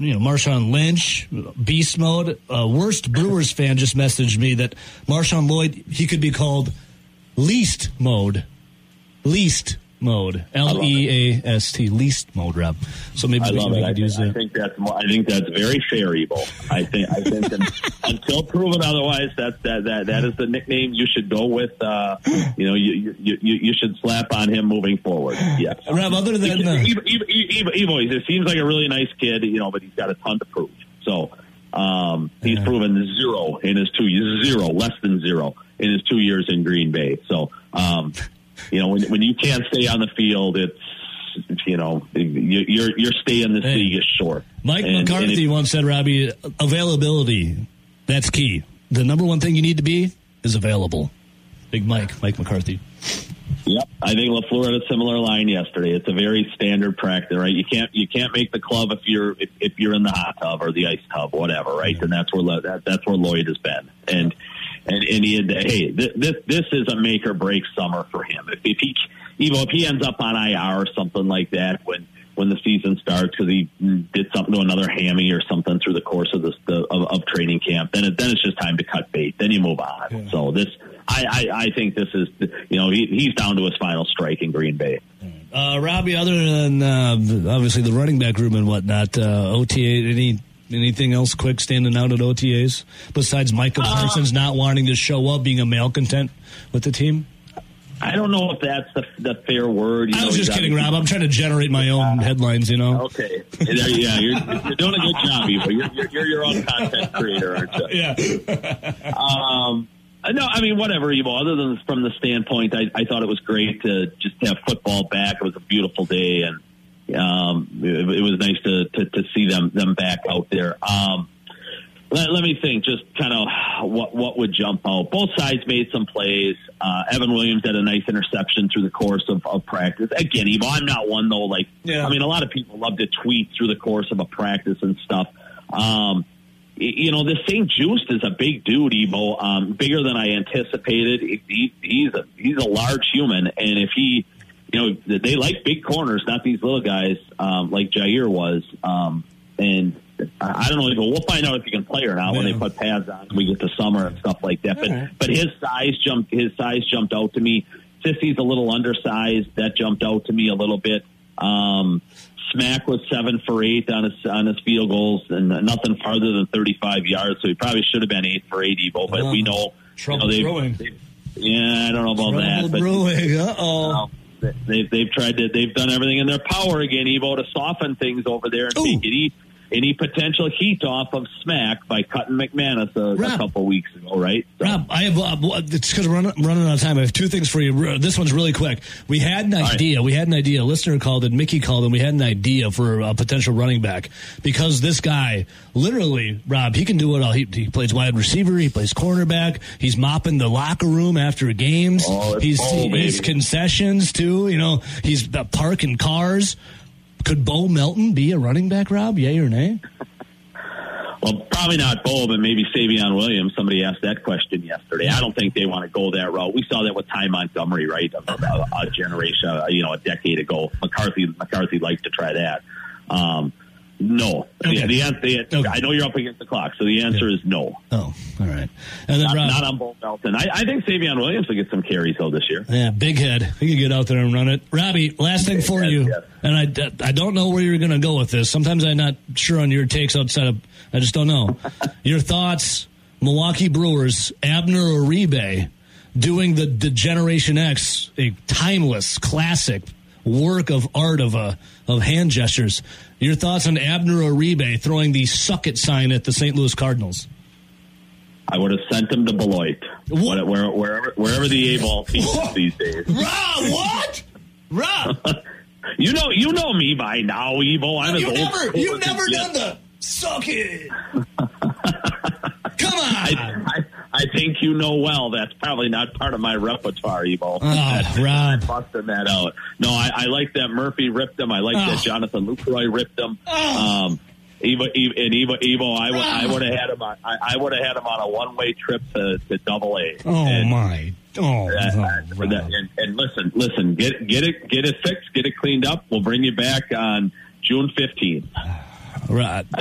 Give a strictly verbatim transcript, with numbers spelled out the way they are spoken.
you know, Marshawn Lynch, beast mode. Uh, worst Brewers fan just messaged me that Marshawn Lloyd, he could be called least mode. Least mode. L E A S T, least mode, Rob. So maybe I we, love we it. could I think, use that. I think that's more, I think that's very fair, Evo. I think I think that until proven otherwise, that's that that that is the nickname you should go with. Uh, you know, you, you you you should slap on him moving forward. Yes, Rob. Other than uh, Evo, Evo, Evo, Evo, he seems like a really nice kid, you know, but he's got a ton to prove. So um, he's yeah. proven zero in his two years, zero less than zero in his two years in Green Bay. So. Um, You know, when when you can't stay on the field, it's, you know, you, your your stay in this hey. league is short. Mike and, McCarthy and it, once said, Robbie, availability, that's key. The number one thing you need to be is available. Big Mike, Mike McCarthy. Yep, I think LaFleur had a similar line yesterday. It's a very standard practice, right? You can't you can't make the club if you're if, if you're in the hot tub or the ice tub, whatever, right? Yeah. And that's where that, that's where Lloyd has been. And and and he had, hey, this this is a make or break summer for him. If, if he Evo, if he ends up on I R or something like that when when the season starts because he did something to another hammy or something through the course of this the, of, of training camp, then it, then it's just time to cut bait. Then you move on. Yeah. So this. I, I, I think this is, you know, he, he's down to his final strike in Green Bay. Uh, Robbie, other than uh, obviously the running back room and whatnot, uh, O T A, any anything else quick standing out at O T As besides Micah uh, Parsons not wanting to show up, being a malcontent with the team? I don't know if that's the, the fair word. You I know, was just kidding, Rob. I'm trying to generate my own uh, headlines, you know. Okay. Yeah, you're, you're doing a good job, Evo. You're, you're, you're your own content creator, aren't you? Yeah. um. No, I mean, whatever, Evo. Other than from the standpoint, I, I thought it was great to just have football back. It was a beautiful day, and um, it, it was nice to, to, to see them them back out there. Um, let, let me think, just kind of what what would jump out. Both sides made some plays. Uh, Evan Williams had a nice interception through the course of, of practice. Again, Evo, I'm not one, though. Like, yeah. I mean, a lot of people love to tweet through the course of a practice and stuff. Um You know, this Saint Just is a big dude, Evo, um, bigger than I anticipated. He, he's a he's a large human, and if he, you know, they like big corners, not these little guys um, like Jair was. Um, and I don't know, Evo, we'll find out if he can play or not yeah. when they put pads on and we get to summer and stuff like that. But right. but his size jumped his size jumped out to me. Sissy's a little undersized. That jumped out to me a little bit. Um, Smack was seven for eight on his on his field goals and nothing farther than thirty-five yards. So he probably should have been eight for eight, Evo. But oh, we know, trouble you know, brewing. They, yeah, I don't know about trouble that. But brewing. Uh oh. Uh, they've they've tried to they've done everything in their power again, Evo, to soften things over there and Ooh. take it easy. Any potential heat off of Smack by cutting McManus a, a couple weeks ago, right? So. Rob, I have uh, it's because we're running, running out of time. I have two things for you. This one's really quick. We had an idea. Right. We had an idea. A listener called and Mickey called, and we had an idea for a potential running back because this guy, literally, Rob, he can do it all. He, he plays wide receiver. He plays cornerback. He's mopping the locker room after games. Oh, he's Bo, he's concessions too. You know, he's uh, parking cars. Could Bo Melton be a running back, Rob? Yay or nay? Well, probably not Bo, but maybe Savion Williams. Somebody asked that question yesterday. I don't think they want to go that route. We saw that with Ty Montgomery, right? A, a, a generation, you know, a decade ago. McCarthy, McCarthy liked to try that. Um, no. Okay. The, the, the, okay. I know you're up against the clock, so the answer yeah. is no. Oh, all right. And then not, Rob, not on Bo Melton. I, I think Savion Williams will get some carries, though, this year. Yeah, big head. He can get out there and run it. Robbie, last thing for yes, you, yes. and I, I don't know where you're going to go with this. Sometimes I'm not sure on your takes outside of, I just don't know. Your thoughts, Milwaukee Brewers, Abner Uribe, doing the, the Generation X, a timeless, classic work of art of a of hand gestures. Your thoughts on Abner Uribe throwing the suck it sign at the Saint Louis Cardinals? I would have sent him to Beloit, what? Where, wherever wherever the A-ball teaches these days. Rob, what? Rob, you know you know me by now, Evo. I'm you as never old you've never done the suck it. Come on. I, I, I think you know well that's probably not part of my repertoire, Evo. Oh, Rob. Busting that out. No, I, I like that Murphy ripped him. I like oh. that Jonathan Lucroy ripped him. Oh. Um, Evo, Evo, and Evo, Evo I, w- I would have had him on. I, I would have had him on a one-way trip to, to Double A. Oh and, my! Oh, that, oh that, that, and, and listen, listen, get get it, get it fixed, get it cleaned up. We'll bring you back on June fifteenth. Right.